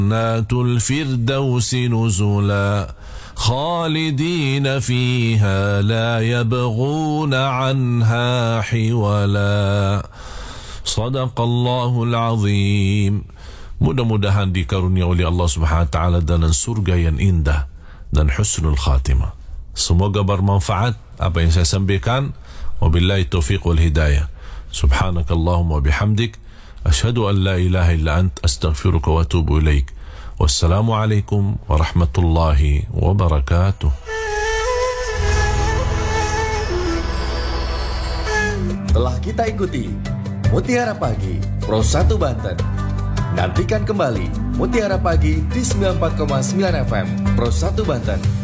جنات الفردوس نزلا خالدين فيها لا يبغون عنها حولا. صدق الله العظيم. Mudah-mudahan dikarunia oleh Allah Subhanahu wa taala dengan surga yang indah dan husnul khatimah. Semoga bermanfaat apa yang saya sampaikan. Wabillahi taufiq wal hidayah. Subhanakallahumma bihamdik asyhadu an la ilaha illa ant astaghfiruka wa atubu ilaik. Wassalamu alaikum warahmatullahi wabarakatuh. Telah kita ikuti Mutiara Pagi Pro 1 Banten. Nantikan kembali Mutiara Pagi di 94,9 FM Pro 1 Banten.